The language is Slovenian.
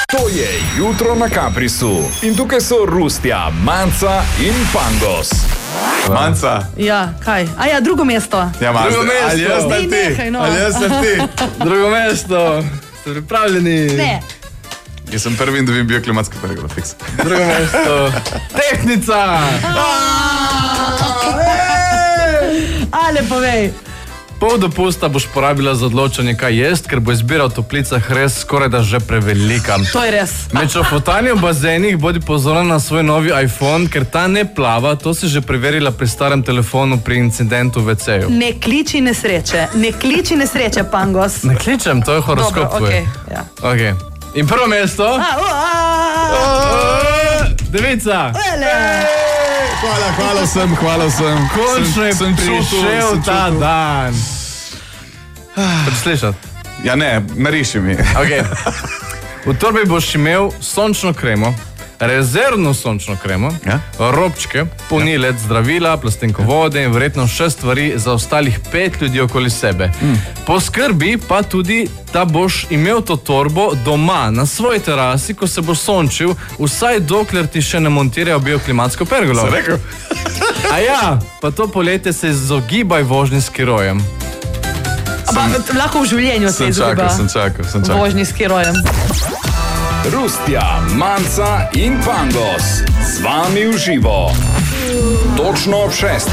To je Jutro na Kaprisu. In tukaj so Rustja, Manca in Pangos. Manca. Ja, kaj? A ja, drugo mesto. Ja, Manca. Drugo mesto. Ali jaz Daj sem nehaj, ti? no. Ali jaz sem ti? Drugo mesto. Ste pripravljeni? Ne. Jaz sem prvi in dobim bioklimatski pergolo, fiks. Drugo mesto. Tehnica. Ale povej. Pol dopusta boš porabila za odločanje, kaj jest, ker bo izbira v toplicah res skoraj da že prevelika. To je res. Med čofotanjem v bazenih bodi pozorna na svoj novi iPhone, ker ta ne plava, to si že preverila pri starem telefonu pri incidentu v WC-ju. Ne kliči nesreče. Ne kliči nesreče, Pangos. Ne kličem, to je horoskop Dobro, tvoj. okej, ja. Okay. In prvo mesto? Devica. Hvala sem. Končno je prišel ta dan. Hočeš slišati? Ja ne, nariši mi. Okay. V torbi boš imel sončno kremo, rezervno sončno kremo, Ja? robčke, polnilec, zdravila, plastenko vode in verjetno še stvari za ostalih 5 ljudi okoli sebe. Poskrbi pa tudi, da boš imel to torbo doma, na svoji terasi, ko se boš sončil, vsaj dokler ti še ne montirajo bioklimatsko pergolo. Sem rekel? A ja, pa to poletje se izogibaj vožnji s kirojem. Lahko v življenju se izogiba. Sem čakal. Vožnji s kirojem. Rustja, Manca in Pangos. Z vami v živo. Točno ob 6.